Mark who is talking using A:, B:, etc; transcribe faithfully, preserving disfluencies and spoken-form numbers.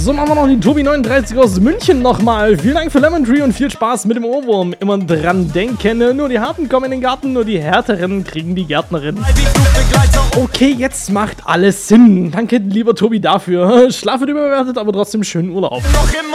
A: So machen wir noch den Tobi neununddreißig aus München nochmal. Vielen Dank für Lemon Tree und viel Spaß mit dem Ohrwurm. Immer dran denken, nur die Harten kommen in den Garten, nur die Härteren kriegen die Gärtnerin. Okay, jetzt macht alles Sinn. Danke, lieber Tobi, dafür. Schlaf wird überbewertet, aber trotzdem schönen Urlaub.